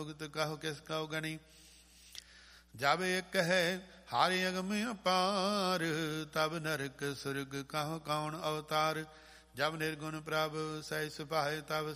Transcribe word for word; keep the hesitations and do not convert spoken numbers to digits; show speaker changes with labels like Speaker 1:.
Speaker 1: ਜੁਗਤ ਕਹੋ ਕਿਸ ਕਉ ਗਣੀ। ਜਬ ਇੱਕ ਹੈ ਹਰਿ ਅਗਮ ਅਪਾਰ ਤਬ ਨਰਕ ਸੁਰਗ ਕਹੋ ਕੌਣ ਅਵਤਾਰ। ਜਬ ਨਿਰਗੁਣ ਪ੍ਰਭ ਸਹਿ ਸੁਭਾਏ ਤਬ